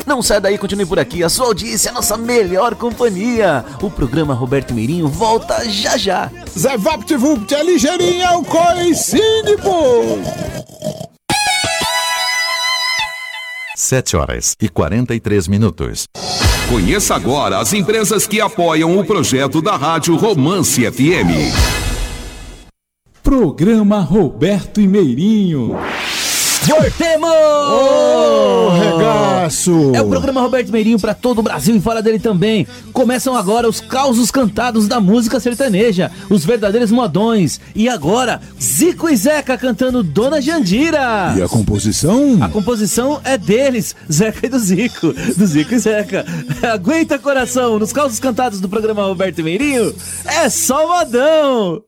Não sai daí, continue por aqui. A sua audiência é a nossa melhor companhia. O programa Roberto Meirinho volta já já. Zé VaptVupt é ligeirinho, é o coicínio, pô! 7h43. Conheça agora as empresas que apoiam o projeto da Rádio Romance FM. Programa Roberto e Meirinho. Voltemos! Ô, regaço! É o programa Roberto Meirinho para todo o Brasil e fora dele também. Começam agora os causos cantados da música sertaneja, os verdadeiros modões. E agora, Zico e Zeca cantando Dona Jandira. E a composição? A composição é deles, Zeca e do Zico e Zeca. Aguenta coração, nos causos cantados do programa Roberto Meirinho, é só modão.